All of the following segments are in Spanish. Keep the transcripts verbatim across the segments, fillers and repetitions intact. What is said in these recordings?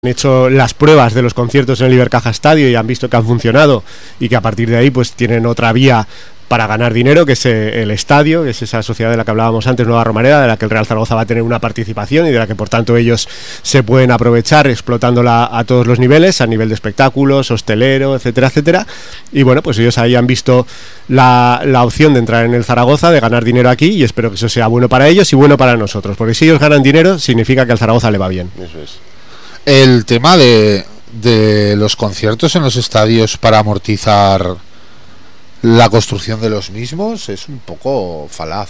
hecho las pruebas de los conciertos en el Ibercaja Estadio y han visto que han funcionado y que a partir de ahí pues tienen otra vía para ganar dinero, que es el estadio, que es esa sociedad de la que hablábamos antes, Nueva Romareda, de la que el Real Zaragoza va a tener una participación y de la que por tanto ellos se pueden aprovechar explotándola a todos los niveles, a nivel de espectáculos, hostelero, etcétera, etcétera. Y bueno, pues ellos ahí han visto la, la opción de entrar en el Zaragoza, de ganar dinero aquí, y espero que eso sea bueno para ellos y bueno para nosotros, porque si ellos ganan dinero significa que al Zaragoza le va bien. Eso es. El tema de, de los conciertos en los estadios para amortizar la construcción de los mismos es un poco falaz.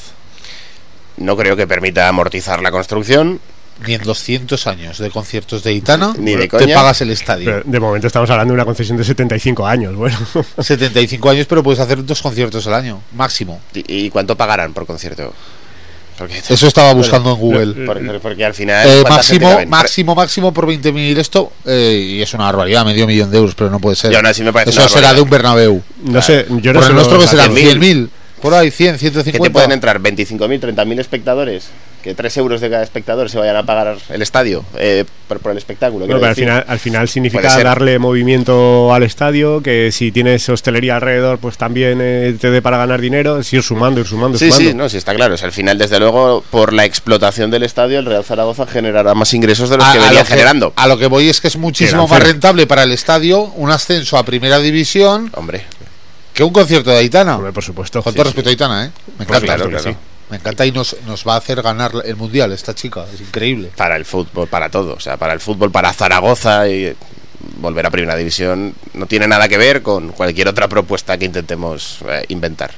No creo que permita amortizar la construcción. Ni en doscientos años de conciertos de Aitana Ni de te coña. pagas el estadio. Pero de momento estamos hablando de una concesión de setenta y cinco años, bueno. setenta y cinco años, pero puedes hacer dos conciertos al año, máximo. ¿Y, y cuánto pagarán por concierto? Porque, Eso estaba buscando en Google. por- porque al final Eh, ¿cuánta gente máximo, caben? máximo, máximo por veinte mil esto, eh, y es una barbaridad, medio millón de euros, pero no puede ser. Y aún así me parece Eso una será barbaridad. de un Bernabéu. No sé, yo no Por sé el nuestro que los- serán cien cien mil. mil. Por ahí, cien, ciento ¿Qué cincuenta. te pueden entrar? ¿veinticinco mil, treinta mil espectadores? Que tres euros de cada espectador se vayan a pagar el estadio eh, por, por el espectáculo. Bueno, quiero pero al decir. final, al final Puede significa ser. darle movimiento al estadio, que si tienes hostelería alrededor, pues también eh, te dé para ganar dinero, es ir sumando, ir sumando, Sí, sumando. sí, no, sí está claro. O sea, al final, desde luego, por la explotación del estadio, el Real Zaragoza generará más ingresos de los A- que a venía lo que- generando. A lo que voy es que es muchísimo Sí, más cero. rentable para el estadio un ascenso a primera división Hombre, que un concierto de Aitana. Hombre, por supuesto. Con Sí, todo sí. respeto a Aitana, ¿eh? Me Pues encanta. claro, que claro. sí. Me encanta y nos, nos va a hacer ganar el mundial esta chica. Es increíble. para el fútbol, para todo. O sea, para el fútbol, para Zaragoza y volver a primera división no tiene nada que ver con cualquier otra propuesta que intentemos eh, inventar.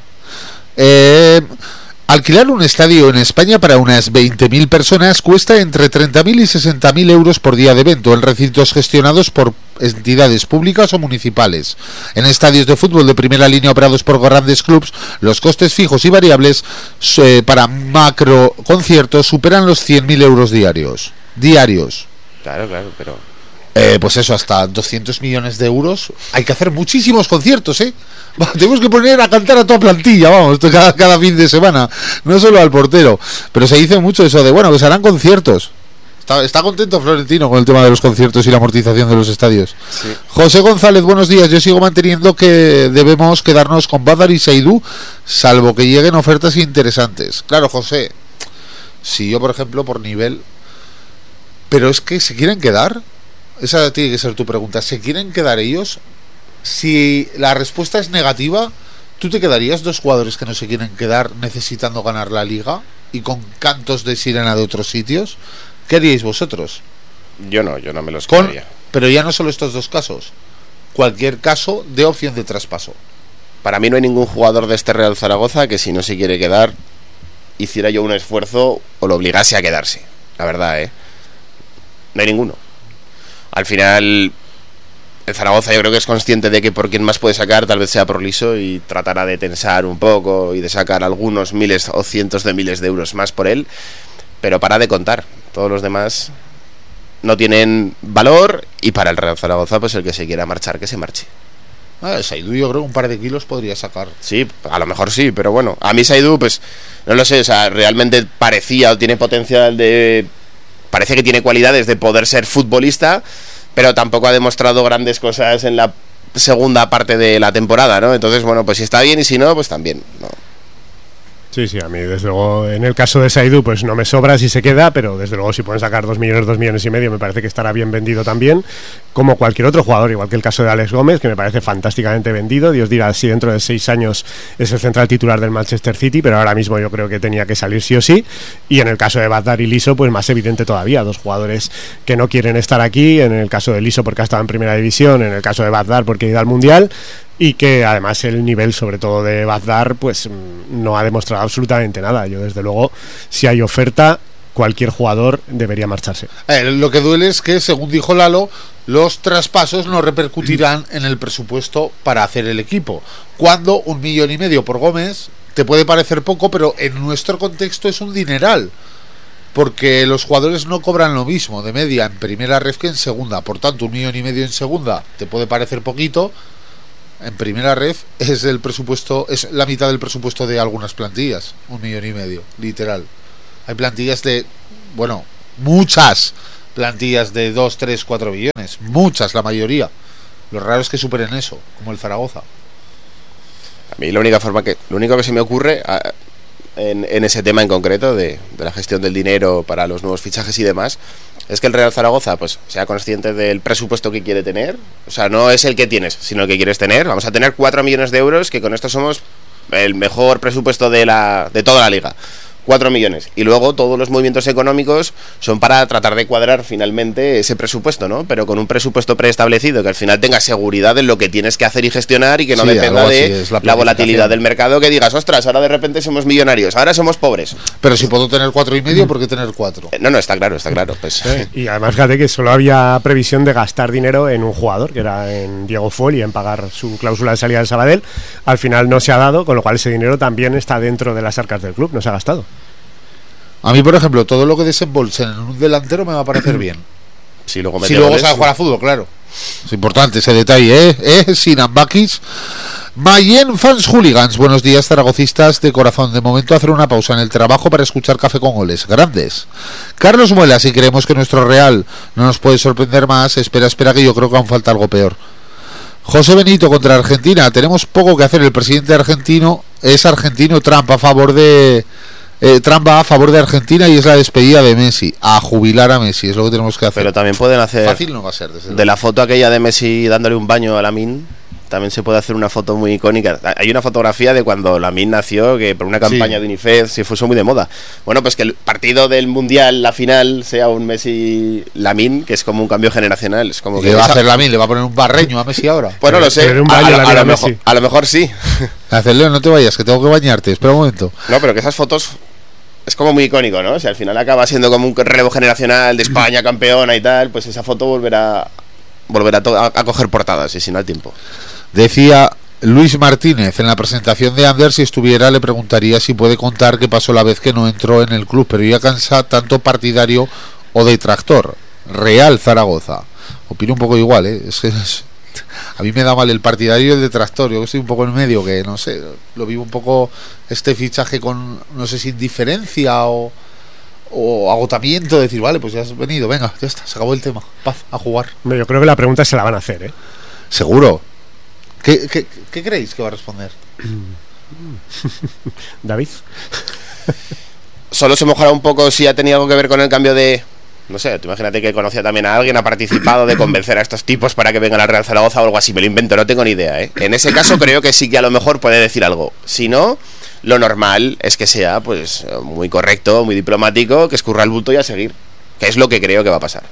Eh, alquilar un estadio en España para unas veinte mil personas cuesta entre treinta mil y sesenta mil euros por día de evento en recintos gestionados por entidades públicas o municipales. En estadios de fútbol de primera línea operados por grandes clubs, los costes fijos y variables eh, para macro conciertos superan los cien mil euros diarios. Diarios. Claro, claro, pero Eh, pues eso, hasta doscientos millones de euros. Hay que hacer muchísimos conciertos, ¿eh? Va, tenemos que poner a cantar a toda plantilla, vamos, cada, cada fin de semana, no solo al portero. Pero se dice mucho eso de, bueno, que se harán conciertos. Está, está contento Florentino con el tema de los conciertos y la amortización de los estadios. sí. José González, buenos días. Yo sigo manteniendo que debemos quedarnos con Badar y Seydou, salvo que lleguen ofertas interesantes. Claro, José, si yo, por ejemplo, por nivel... Pero es que se quieren quedar... Esa tiene que ser tu pregunta. ¿Se quieren quedar ellos? Si la respuesta es negativa, ¿tú te quedarías dos jugadores que no se quieren quedar necesitando ganar la liga y con cantos de sirena de otros sitios? ¿Qué haríais vosotros? Yo no, yo no me los Con, quedaría. pero ya no solo estos dos casos. Cualquier caso de opción de traspaso. Para mí no hay ningún jugador de este Real Zaragoza que si no se quiere quedar hiciera yo un esfuerzo o lo obligase a quedarse. La verdad, ¿eh? No hay ninguno. Al final, el Zaragoza yo creo que es consciente de que por quien más puede sacar tal vez sea por Liso y tratará de tensar un poco y de sacar algunos miles o cientos de miles de euros más por él, pero para de contar. Todos los demás no tienen valor y para el Real Zaragoza pues el que se quiera marchar que se marche. Ah, Seydou yo creo que un par de kilos podría sacar. Sí, a lo mejor sí, pero bueno, a mí Seydou pues no lo sé, o sea, realmente parecía o tiene potencial de... Parece que tiene cualidades de poder ser futbolista, pero tampoco ha demostrado grandes cosas en la segunda parte de la temporada, ¿no? Entonces, bueno, pues si está bien y si no, pues también, ¿no? Sí, sí, a mí desde luego, en el caso de Seydou, pues no me sobra si se queda, pero desde luego si pueden sacar dos millones, dos millones y medio, me parece que estará bien vendido también, como cualquier otro jugador, igual que el caso de Alex Gómez, que me parece fantásticamente vendido. Dios dirá si dentro de seis años es el central titular del Manchester City, pero ahora mismo yo creo que tenía que salir sí o sí. Y en el caso de Badar y Liso, pues más evidente todavía, dos jugadores que no quieren estar aquí, en el caso de Liso porque ha estado en primera división, en el caso de Badar porque ha ido al Mundial, y que además el nivel sobre todo de Badar pues no ha demostrado absolutamente nada. Yo desde luego, si hay oferta, cualquier jugador debería marcharse. Eh, lo que duele es que, según dijo Lalo, los traspasos no repercutirán en el presupuesto para hacer el equipo. Cuando un millón y medio por Gómez te puede parecer poco, pero en nuestro contexto es un dineral. Porque los jugadores no cobran lo mismo de media en primera ref que en segunda. Por tanto, un millón y medio en segunda te puede parecer poquito. En primera ref es el presupuesto, es la mitad del presupuesto de algunas plantillas, un millón y medio, literal. Hay plantillas de, bueno, muchas plantillas de dos, tres, cuatro billones. Muchas, la mayoría. Lo raro es que superen eso, como el Zaragoza. A mí la única forma que, lo único que se me ocurre a, en, en ese tema en concreto de, de la gestión del dinero para los nuevos fichajes y demás, es que el Real Zaragoza pues sea consciente del presupuesto que quiere tener. O sea, no es el que tienes, sino el que quieres tener. Vamos a tener cuatro millones de euros, que con esto somos el mejor presupuesto de la de toda la liga. cuatro millones. Y luego todos los movimientos económicos son para tratar de cuadrar finalmente ese presupuesto, ¿no? Pero con un presupuesto preestablecido, que al final tenga seguridad en lo que tienes que hacer y gestionar, y que no sí, dependa de la, la volatilidad del mercado, que digas, ostras, ahora de repente somos millonarios, ahora somos pobres. Pero si puedo tener cuatro y medio, ¿por qué tener cuatro? No, no, está claro, está claro. Pues. Sí. Y además, fíjate que solo había previsión de gastar dinero en un jugador, que era en Diego Fol, y en pagar su cláusula de salida del Sabadell. Al final no se ha dado, con lo cual ese dinero también está dentro de las arcas del club, no se ha gastado. A mí, por ejemplo, todo lo que desembolsen en un delantero me va a parecer bien. Si luego, si luego sabe jugar a fútbol, claro. Es importante ese detalle, ¿eh? ¿Eh? Sinambakis. Mayen Fans Hooligans. Buenos días, zaragocistas de corazón. De momento, hacer una pausa en el trabajo para escuchar Café con Goles. Grandes. Carlos Muela, si creemos que nuestro Real no nos puede sorprender más, espera, espera, que yo creo que aún falta algo peor. José Benito contra Argentina. Tenemos poco que hacer. El presidente argentino es argentino. Trump a favor de... Eh, Trump va a favor de Argentina y es la despedida de Messi. A jubilar a Messi, es lo que tenemos que hacer. Pero también pueden hacer... Fácil no va a ser, desde de luego. La foto aquella de Messi dándole un baño a Lamine, también se puede hacer una foto muy icónica. Hay una fotografía de cuando Lamine nació, que por una campaña sí. de UNICEF se puso muy de moda. Bueno, pues que el partido del Mundial, la final, sea un Messi-Lamine, que es como un cambio generacional. Es como ¿Qué que va esa... a hacer Lamine? ¿Le va a poner un barreño a Messi ahora? Pues no lo sé. Un baño, a, a, a, lo mejor, Messi. a lo mejor sí. Hacerle, no te vayas, que tengo que bañarte. Espera un momento. No, pero que esas fotos... Es como muy icónico, ¿no? Si al final acaba siendo como un relevo generacional de España campeona y tal, pues esa foto volverá, volverá a, a coger portadas, y si no al tiempo. Decía Luis Martínez, en la presentación de Ander, si estuviera le preguntaría si puede contar qué pasó la vez que no entró en el club, pero ya cansa tanto partidario o detractor. Real Zaragoza. Opino un poco igual, ¿eh? Es que es... A mí me da mal el partidario y el detractor. Yo estoy un poco en medio, que no sé, lo vivo un poco este fichaje con, no sé si indiferencia o, o agotamiento, de decir, vale, pues ya has venido, venga, ya está, se acabó el tema, paz, a jugar. Yo creo que la pregunta se la van a hacer, ¿eh? Seguro. ¿Qué, qué, qué creéis que va a responder? David. Solo se mojará un poco si ha tenido algo que ver con el cambio de... No sé, tú imagínate que conocía también a alguien, ha participado de convencer a estos tipos para que vengan al Real Zaragoza o algo así. Me lo invento, no tengo ni idea, ¿eh? En ese caso creo que sí que a lo mejor puede decir algo. Si no, lo normal es que sea pues muy correcto, muy diplomático, que escurra el bulto y a seguir. Que es lo que creo que va a pasar.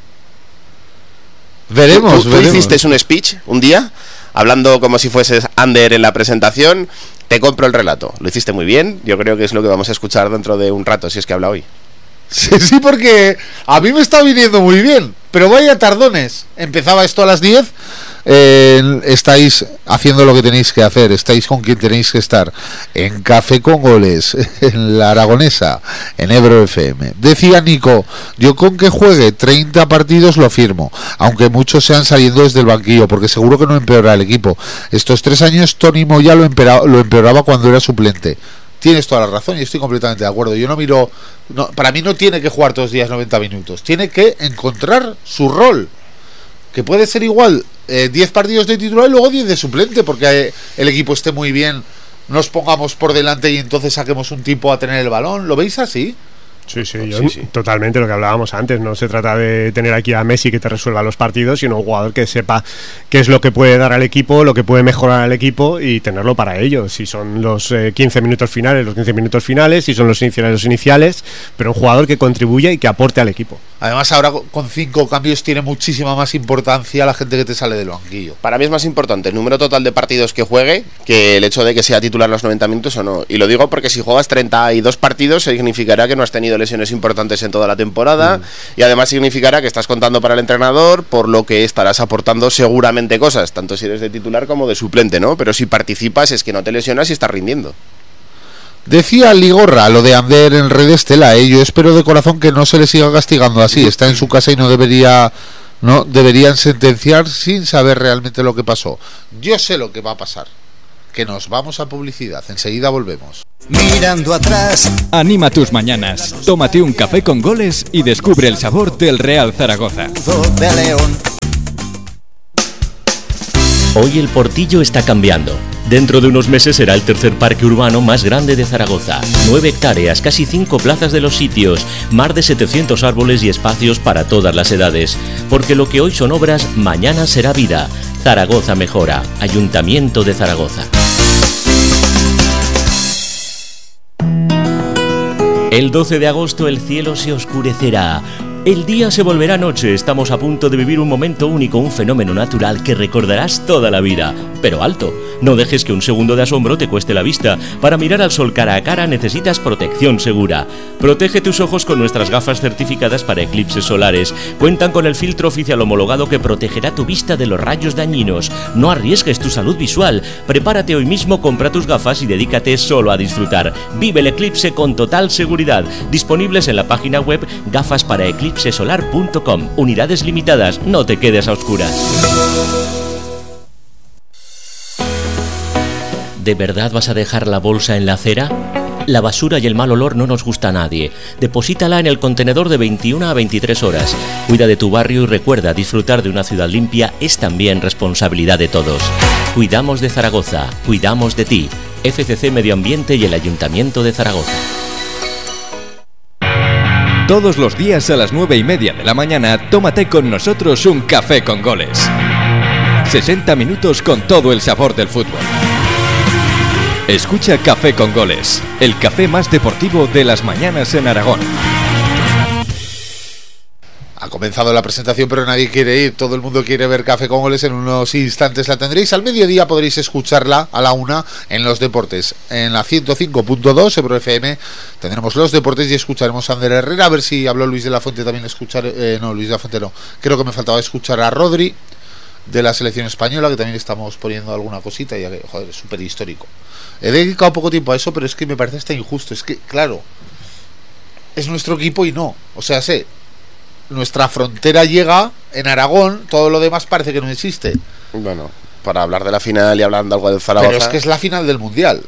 Veremos, ¿Tú, tú, tú veremos. hiciste un speech un día, hablando como si fueses Ander en la presentación. Te compro el relato. Lo hiciste muy bien. Yo creo que es lo que vamos a escuchar dentro de un rato, si es que habla hoy. Sí, sí, porque a mí me está viniendo muy bien, pero vaya tardones. Empezaba esto a las diez, eh, estáis haciendo lo que tenéis que hacer, estáis con quien tenéis que estar, en Café con Goles, en la Aragonesa, en Ebro F M. Decía Nico, yo con que juegue treinta partidos lo firmo, aunque muchos sean saliendo desde el banquillo, porque seguro que no empeora el equipo. Estos tres años Tony Moya lo empeoraba, lo empeoraba cuando era suplente. Tienes toda la razón y estoy completamente de acuerdo. Yo no miro... No, para mí no tiene que jugar todos los días noventa minutos. Tiene que encontrar su rol. Que puede ser igual eh, diez partidos de titular y luego diez de suplente, porque eh, el equipo esté muy bien, nos pongamos por delante y entonces saquemos un tipo a tener el balón. ¿Lo veis así? Sí, sí, yo, sí, sí. Totalmente lo que hablábamos antes. No se trata de tener aquí a Messi que te resuelva los partidos, sino un jugador que sepa qué es lo que puede dar al equipo, lo que puede mejorar al equipo y tenerlo para ello. Si son los eh, quince minutos finales, los quince minutos finales, si son los iniciales, los iniciales, pero un jugador que contribuya y que aporte al equipo. Además, ahora con cinco cambios tiene muchísima más importancia la gente que te sale del banquillo. Para mí es más importante el número total de partidos que juegue que el hecho de que sea titular los noventa minutos o no. Y lo digo porque si juegas treinta y dos partidos significará que no has tenido lesiones importantes en toda la temporada, mm. y además significará que estás contando para el entrenador, por lo que estarás aportando seguramente cosas, tanto si eres de titular como de suplente, ¿no? Pero si participas es que no te lesionas y estás rindiendo. Decía Ligorra lo de Ander en Red Estela, ¿eh? Yo espero de corazón que no se le siga castigando así. Está en su casa y no debería, no deberían sentenciar sin saber realmente lo que pasó. Yo sé lo que va a pasar. que nos vamos a publicidad. Enseguida volvemos. Mirando atrás, anima tus mañanas, tómate un café con goles y descubre el sabor del Real Zaragoza. de León. Hoy el Portillo está cambiando. Dentro de unos meses será el tercer parque urbano más grande de Zaragoza. Nueve hectáreas, casi cinco plazas de los sitios, más de setecientos árboles y espacios para todas las edades. Porque lo que hoy son obras, mañana será vida. Zaragoza mejora. Ayuntamiento de Zaragoza. El doce de agosto el cielo se oscurecerá. El día se volverá noche, estamos a punto de vivir un momento único, un fenómeno natural que recordarás toda la vida. Pero alto, no dejes que un segundo de asombro te cueste la vista. Para mirar al sol cara a cara necesitas protección segura. Protege tus ojos con nuestras gafas certificadas para eclipses solares. Cuentan con el filtro oficial homologado que protegerá tu vista de los rayos dañinos. No arriesgues tu salud visual. Prepárate hoy mismo, compra tus gafas y dedícate solo a disfrutar. Vive el eclipse con total seguridad. Disponibles en la página web gafas para eclipse solar punto com. Unidades limitadas, no te quedes a oscuras. ¿De verdad vas a dejar la bolsa en la acera? La basura y el mal olor no nos gusta a nadie. Deposítala en el contenedor de veintiuna a veintitrés horas. Cuida de tu barrio y recuerda, disfrutar de una ciudad limpia es también responsabilidad de todos. Cuidamos de Zaragoza, cuidamos de ti. F C C Medio Ambiente y el Ayuntamiento de Zaragoza. Todos los días a las nueve y media de la mañana, tómate con nosotros un café con goles. sesenta minutos con todo el sabor del fútbol. Escucha Café con Goles, el café más deportivo de las mañanas en Aragón. Ha comenzado la presentación, pero nadie quiere ir. Todo el mundo quiere ver Café con Goles. En unos instantes la tendréis. Al mediodía podréis escucharla a la una en los deportes. En la ciento cinco punto dos, Ebro F M, tendremos los deportes y escucharemos a Ander Herrera. A ver si habló Luis de la Fuente también. Escuchar, eh, no, Luis de la Fuente no. Creo que me faltaba escuchar a Rodri de la selección española, que también estamos poniendo alguna cosita, ya que, joder, es súper histórico. He dedicado poco tiempo a eso, pero es que me parece hasta injusto. Es que, claro, es nuestro equipo y no. O sea, sé, nuestra frontera llega en Aragón, todo lo demás parece que no existe. Bueno, para hablar de la final y hablando algo del Zaragoza. Pero es que es la final del Mundial.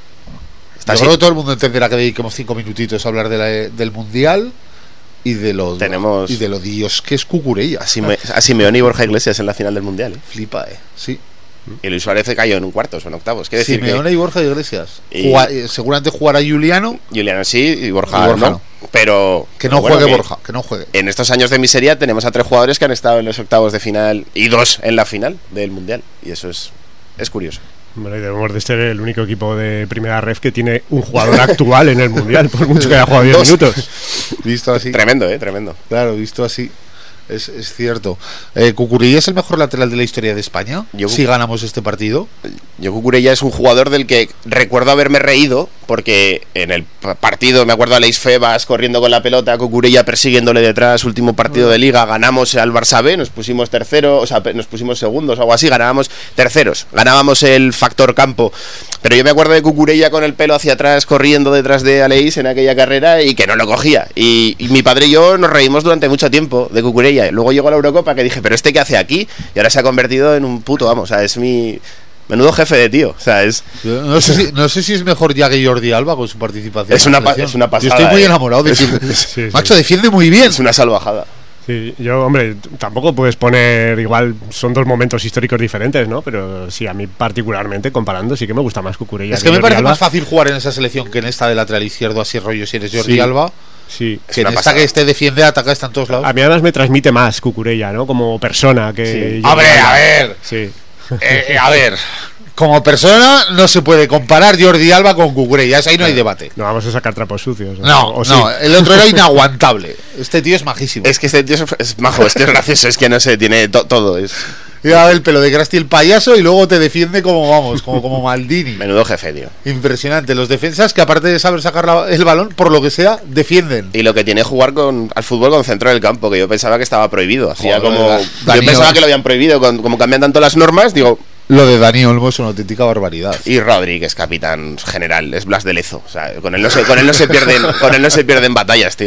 Está Yo así. Creo que todo el mundo entenderá que dediquemos cinco minutitos a hablar de la, del Mundial y de lo Tenemos y de lo Dios que es Cucurella. A, Sime, a Simeone y Borja Iglesias en la final del Mundial. ¿eh? Flipa, eh. Sí. Y Luis Suárez se cayó en un cuartos o en octavos. ¿Qué decir? Simeone que... y Borja Iglesias. Y... Jugar, seguramente jugará Juliano. Juliano sí, y Borja, y Borja no. no. Pero que no bueno, juegue que Borja, que no juegue. En estos años de miseria tenemos a tres jugadores que han estado en los octavos de final y dos en la final del Mundial. Y eso es, es curioso. Bueno, y debemos de ser el único equipo de primera ref que tiene un jugador actual en el Mundial, por mucho que haya jugado diez minutos. Visto así. Tremendo, eh, tremendo. Claro, visto así. Es, es cierto. Eh, ¿Cucurella es el mejor lateral de la historia de España? Yo, si ganamos este partido. Yo Cucurella es un jugador del que recuerdo haberme reído, porque en el partido me acuerdo a Leis Febas corriendo con la pelota, Cucurella persiguiéndole detrás, último partido de liga, ganamos al Barça B, nos pusimos terceros, o sea, nos pusimos segundos o algo así, ganábamos terceros, ganábamos el factor campo. Pero yo me acuerdo de Cucurella con el pelo hacia atrás corriendo detrás de Aleix en aquella carrera y que no lo cogía. Y, y mi padre y yo nos reímos durante mucho tiempo de Cucurella. Luego llegó la Eurocopa que dije, pero ¿este qué hace aquí? Y ahora se ha convertido en un puto, vamos, o sea, es mi menudo jefe de tío, o sea, es... No sé si, no sé si es mejor ya que Jordi Alba con su participación. Es una, es una pasada. Yo estoy muy eh. enamorado de sí, sí. Macho, defiende muy bien. Es una salvajada. Sí, yo, hombre, tampoco puedes poner igual, son dos momentos históricos diferentes, ¿no? Pero sí, a mí particularmente, comparando, sí que me gusta más Cucurella. Es que, que me Jordi parece Alba. Más fácil jugar en esa selección que en esta de lateral izquierdo, así rollo, si eres Jordi sí. Alba. Sí, que en esta pasada. Que este defiende, ataca, está en todos lados. A mí además me transmite más Cucurella, ¿no? Como persona que... Sí. A ver, a ver. Sí. Eh, a ver. Como persona no se puede comparar Jordi Alba con Cucurella, ahí no, no hay debate. No vamos a sacar trapos sucios. No, no, o sí. no, el otro era inaguantable. Este tío es majísimo. Es que este tío es, es majo, es que es gracioso, es que no sé, tiene to, todo. Es... Mira el pelo de Krusty el payaso y luego te defiende como, vamos, como, como Maldini. Menudo jefe, tío. Impresionante. Los defensas que aparte de saber sacar la, el balón, por lo que sea, defienden. Y lo que tiene jugar con al fútbol con centro del campo, que yo pensaba que estaba prohibido. Hacía Joder, como... Dani, yo pensaba que lo habían prohibido, con, como cambian tanto las normas, digo... Lo de Dani Olmo es una auténtica barbaridad. Y Rodri, que es capitán general, es Blas de Lezo. O sea, con él no se, con él no se pierden, con él no se pierden batallas, tío.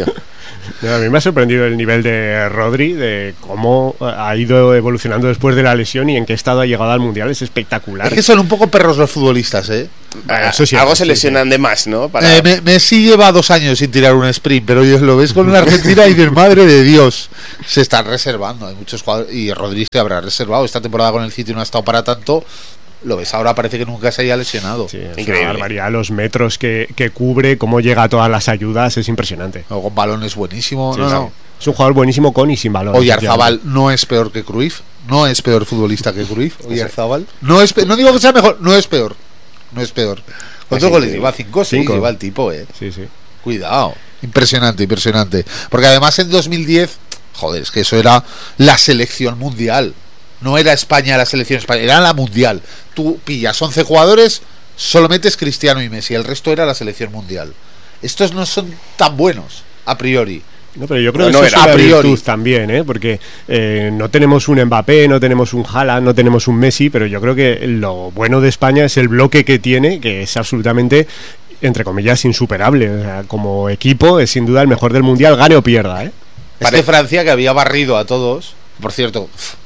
No, a mí me ha sorprendido el nivel de Rodri, de cómo ha ido evolucionando después de la lesión y en qué estado ha llegado al Mundial. Es espectacular. Es que son un poco perros los futbolistas, ¿eh? Ah, eso sí, Algo sí, se sí. lesionan de más, ¿no? Para... Eh, me- Messi lleva dos años sin tirar un sprint, pero ellos lo ves con una Argentina y dices, madre de Dios, se están reservando. Hay muchos jugadores, y Rodri se habrá reservado. Esta temporada con el City no ha estado para tanto. Lo ves ahora, parece que nunca se haya lesionado. Sí, es Increíble. una barbaridad. Los metros que, que cubre, cómo llega a todas las ayudas, es impresionante. O con balón es buenísimo. Sí, no, sí. no. Es un jugador buenísimo con y sin balón. Oyarzabal no es peor que Cruyff. No es peor futbolista que Cruyff. Oyarzabal. No, es pe- no digo que sea mejor, no es peor. No es peor. ¿Cuántos Sí, goles sí. lleva? Cinco, seis Cinco. lleva el tipo, eh. Sí, sí. Cuidado. Impresionante, impresionante. Porque además en dos mil diez, joder, es que eso era la selección mundial. No era España la selección española, era la mundial. Tú pillas once jugadores, solo metes Cristiano y Messi, el resto era la selección mundial. Estos no son tan buenos, a priori. No, pero yo creo No, que no eso era. es una A priori. virtud también, ¿eh? Porque eh, no tenemos un Mbappé, no tenemos un Haaland, no tenemos un Messi, pero yo creo que lo bueno de España es el bloque que tiene, que es absolutamente, entre comillas, insuperable. O sea, como equipo es sin duda el mejor del Mundial, gane o pierda, ¿eh? Es Pare- que Francia, que había barrido a todos, por cierto,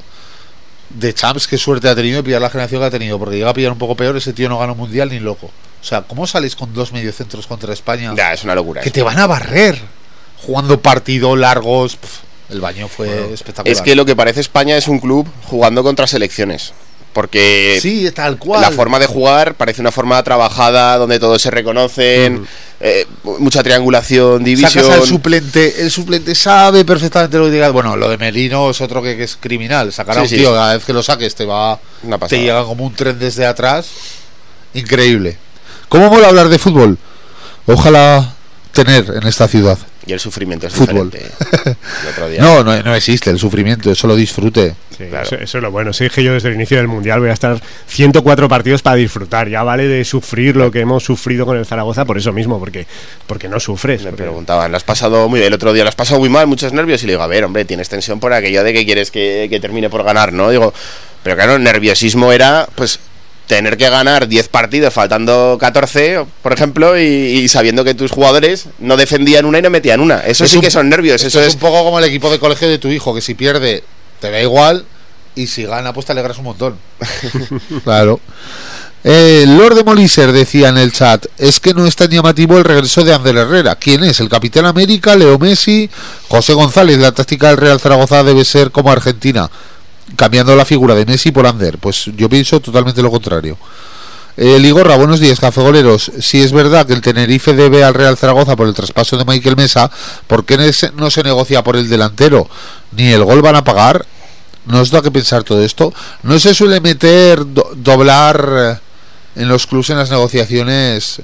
de Champs, qué suerte ha tenido de pillar la generación que ha tenido, porque llega a pillar un poco peor, ese tío no gana un mundial ni loco. O sea, ¿cómo sales con dos mediocentros contra España? Ya, es una locura. Que eso. te van a barrer, jugando partidos largos. Pf, el baño fue espectacular. Es que lo que parece España es un club jugando contra selecciones. Porque sí, tal cual. la forma de jugar parece una forma trabajada, donde todos se reconocen, Mm. eh, mucha triangulación, división. Sacas al suplente, el suplente sabe perfectamente lo que digas. Bueno, lo de Merino es otro que, que es criminal. Sacar a Sí, un sí, tío, sí. cada vez que lo saques te va, Una te pasada. llega como un tren desde atrás. Increíble. ¿Cómo mola hablar de fútbol? Ojalá tener en esta ciudad. Y el sufrimiento es Fútbol. diferente. El otro día. No, no, no existe el sufrimiento, es solo disfrute. Sí, Claro. eso, eso es lo bueno. Sí, que yo desde el inicio del Mundial voy a estar ciento cuatro partidos para disfrutar. Ya vale de sufrir lo que hemos sufrido con el Zaragoza por eso mismo, porque, porque no sufres. Me porque- preguntaban, ¿lo has pasado muy el otro día? ¿Lo has pasado muy mal? Muchos nervios. Y le digo, a ver, hombre, tienes tensión por aquello de que quieres que, que termine por ganar, ¿no? Digo, pero claro, el nerviosismo era, pues, tener que ganar diez partidos faltando catorce, por ejemplo, y, y sabiendo que tus jugadores no defendían una y no metían una. Eso Es sí un- que son nervios. Esto Eso es es. un poco como el equipo de colegio de tu hijo, que si pierde te da igual y si gana pues te alegras un montón. Claro. Eh, Lord de Moliser decía en el chat, es que no es tan llamativo el regreso de Ander Herrera. ¿Quién es? ¿El Capitán América? ¿Leo Messi? José González, la táctica del Real Zaragoza debe ser como Argentina, cambiando la figura de Messi por Ander. Pues yo pienso totalmente lo contrario. Eh, Ligorra, buenos días, cafegoleros. Si es verdad que el Tenerife debe al Real Zaragoza por el traspaso de Michael Mesa, ¿por qué no se- no se negocia por el delantero? ¿Ni el gol van a pagar? ¿No os da que pensar todo esto? ¿No se suele meter, do- doblar eh, en los clubes en las negociaciones,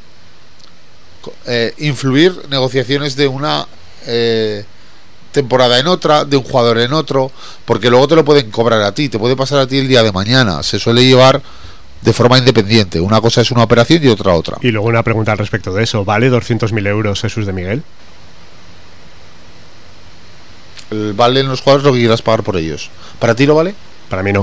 co- eh, influir negociaciones de una eh, temporada en otra, de un jugador en otro? Porque luego te lo pueden cobrar a ti, te puede pasar a ti el día de mañana. Se suele llevar de forma independiente. Una cosa es una operación y otra otra. Y luego una pregunta al respecto de eso. ¿Vale doscientos mil euros Jesús de Miguel? El vale en los jugadores lo que quieras pagar por ellos. ¿Para ti lo vale? Para mí no.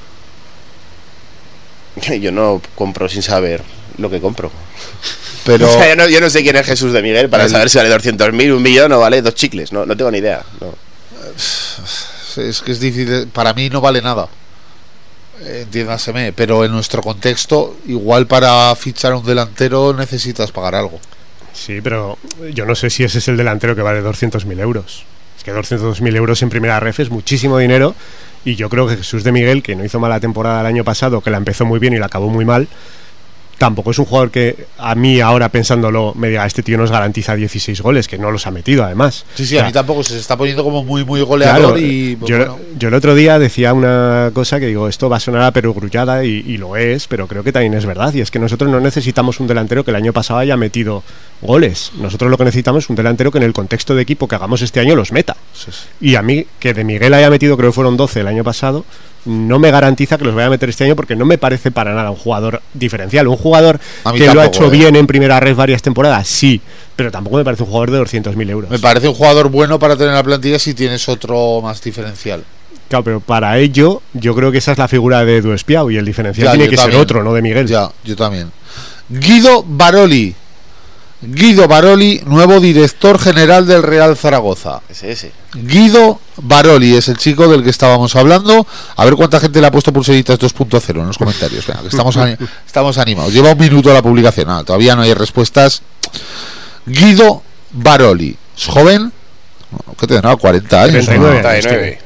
Yo no compro sin saber lo que compro. Pero O sea, yo no, yo no sé quién es Jesús de Miguel para El- saber si vale doscientos mil, un millón o vale dos chicles. No, no tengo ni idea. No. es que es difícil. Para mí no vale nada. Eh, Entiéndaseme. Pero en nuestro contexto, igual para fichar a un delantero necesitas pagar algo. Sí, pero yo no sé si ese es el delantero que vale doscientos mil euros. Es que doscientos mil euros en primera ref es muchísimo dinero. Y yo creo que Jesús de Miguel, que no hizo mala temporada el año pasado, que la empezó muy bien y la acabó muy mal, tampoco es un jugador que a mí ahora pensándolo me diga, este tío nos garantiza dieciséis goles, que no los ha metido además. Sí, sí, O sea, a mí tampoco se está poniendo como muy, muy goleador. Claro, y pues, yo, bueno. yo el otro día decía una cosa que digo, esto va a sonar a perogrullada y, y lo es, pero creo que también es verdad, y es que nosotros no necesitamos un delantero que el año pasado haya metido goles. Nosotros lo que necesitamos es un delantero que en el contexto de equipo que hagamos este año los meta. Sí, sí. Y a mí, que de Miguel haya metido, creo que fueron doce el año pasado, no me garantiza que los vaya a meter este año porque no me parece para nada un jugador diferencial. Un jugador A mí que lo ha tampoco, hecho eh. bien en primera red varias temporadas, sí, pero tampoco me parece un jugador de doscientos mil euros. Me parece un jugador bueno para tener en la plantilla si tienes otro más diferencial. Claro, pero para ello yo creo que esa es la figura de Edu Espiau y el diferencial Ya, tiene yo que también. ser otro, no de Miguel. Ya, yo también. Guido Baroli. Guido Baroli, nuevo director general del Real Zaragoza. Ese, ese. Guido Baroli es el chico del que estábamos hablando. A ver cuánta gente le ha puesto pulseritas dos punto cero en los comentarios. Venga, que estamos, estamos animados. Lleva un minuto la publicación. Ah, todavía no hay respuestas. Guido Baroli. ¿Es joven? ¿Qué tendrá? cuarenta años. treinta y nueve. treinta y nueve.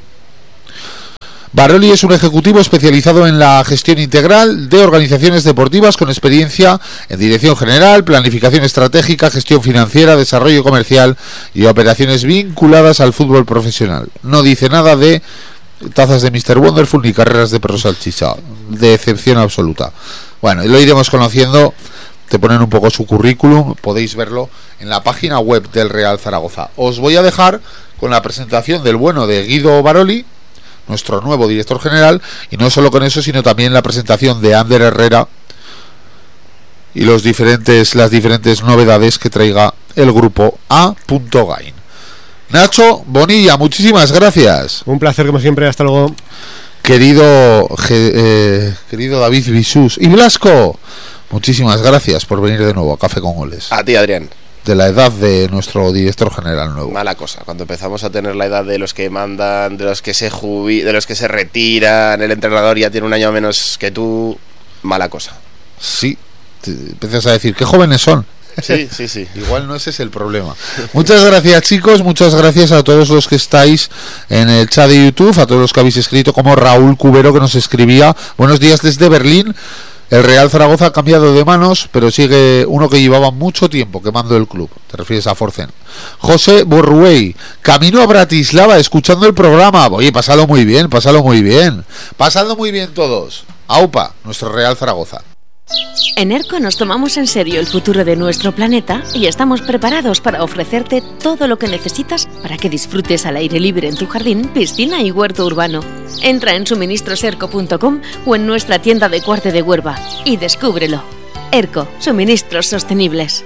Baroli es un ejecutivo especializado en la gestión integral de organizaciones deportivas con experiencia en dirección general, planificación estratégica, gestión financiera, desarrollo comercial y operaciones vinculadas al fútbol profesional. No dice nada de tazas de míster Wonderful ni carreras de perro salchicha, de excepción absoluta. Bueno, lo iremos conociendo. Te ponen un poco su currículum, podéis verlo en la página web del Real Zaragoza. Os voy a dejar con la presentación del bueno de Guido Baroli, nuestro nuevo director general, y no solo con eso, sino también la presentación de Ander Herrera y los diferentes las diferentes novedades que traiga el grupo A. Gain. Nacho Bonilla, muchísimas gracias. Un placer como siempre, hasta luego. Querido eh, querido David Bisús y Blasco, muchísimas gracias por venir de nuevo a Café con Goles. A ti, Adrián. De la edad de nuestro director general nuevo. Mala cosa, cuando empezamos a tener la edad de los que mandan, de los que se jubi, de los que se retiran, el entrenador ya tiene un año menos que tú, mala cosa. Sí, te empiezas a decir, ¿qué jóvenes son? Sí, sí, sí. Igual no ese es el problema. Muchas gracias, chicos, muchas gracias a todos los que estáis en el chat de YouTube, a todos los que habéis escrito, como Raúl Cubero, que nos escribía, buenos días desde Berlín. El Real Zaragoza ha cambiado de manos, pero sigue uno que llevaba mucho tiempo quemando el club. Te refieres a Forcen. José Borruey, camino a Bratislava, escuchando el programa. Oye, pasalo muy bien, pasalo muy bien. Pasando muy bien todos. Aupa, nuestro Real Zaragoza. En ERCO nos tomamos en serio el futuro de nuestro planeta y estamos preparados para ofrecerte todo lo que necesitas para que disfrutes al aire libre en tu jardín, piscina y huerto urbano. Entra en suministros erco punto com o en nuestra tienda de Cuarte de Huerva y descúbrelo. ERCO, suministros sostenibles.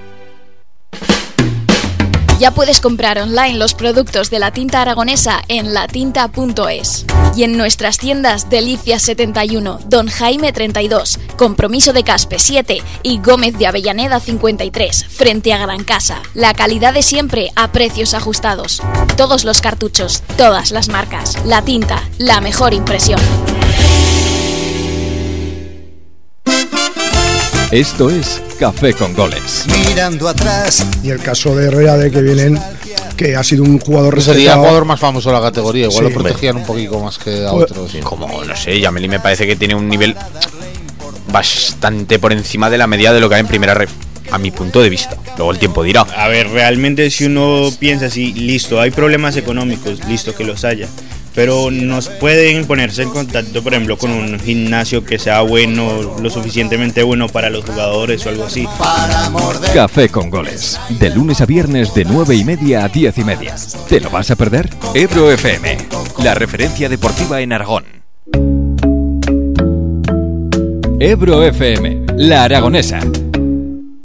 Ya puedes comprar online los productos de la tinta aragonesa en la tinta punto es y en nuestras tiendas Delicias setenta y uno, Don Jaime treinta y dos, Compromiso de Caspe siete y Gómez de Avellaneda cincuenta y tres, frente a Gran Casa. La calidad de siempre a precios ajustados. Todos los cartuchos, todas las marcas. La tinta, la mejor impresión. Esto es Café con Goles. Mirando atrás. Y el caso de Herrera, de que vienen, que ha sido un jugador respetado. Sería el jugador más famoso de la categoría. Igual Sí. lo protegían un poquito más que a otros. Como, no sé, Yameli me parece que tiene un nivel bastante por encima de la media de lo que hay en primera red, a mi punto de vista. Luego el tiempo dirá. A ver, realmente si uno piensa así, listo, hay problemas económicos, listo que los haya, pero nos pueden ponerse en contacto, por ejemplo, con un gimnasio que sea bueno, lo suficientemente bueno para los jugadores o algo así. Café con Goles. De lunes a viernes de nueve y media a diez y media. ¿Te lo vas a perder? Ebro F M, la referencia deportiva en Aragón. Ebro F M, la aragonesa.